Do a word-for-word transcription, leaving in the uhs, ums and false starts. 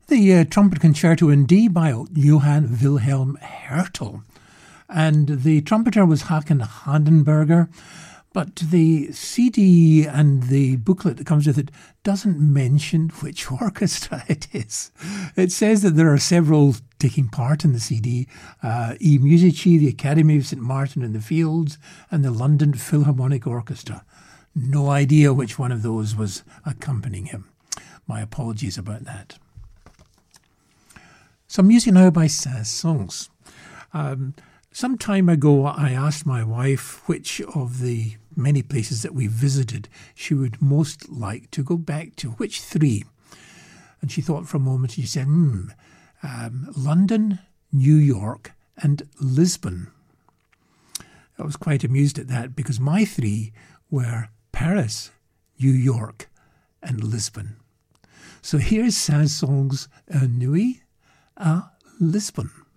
the uh, Trumpet Concerto in D by Johann Wilhelm Hertel. And the trumpeter was Hakan Handenberger. But the C D and the booklet that comes with it doesn't mention which orchestra it is. It says that there are several taking part in the C D. Uh, E Musici, the Academy of Saint Martin in the Fields, and the London Philharmonic Orchestra. No idea which one of those was accompanying him. My apologies about that. Some music now by Saint-Saëns. Um, Some time ago, I asked my wife which of the many places that we visited she would most like to go back to, which three. And she thought for a moment, she said, hmm, um, London, New York, and Lisbon. I was quite amused at that because my three were Paris, New York, and Lisbon. So here's Saint-Saëns' Nuit à Lisbonne.